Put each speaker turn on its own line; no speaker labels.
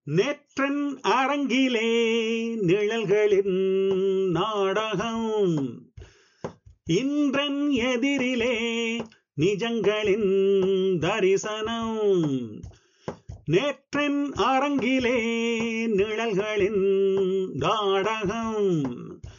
நேற்றன் அரங்கிலே நிழல்களின் நாடகம், இன்றன் எதிரிலே நிஜங்களின் தரிசனம். நேற்றின் அரங்கிலே நிழல்களின் நாடகம்,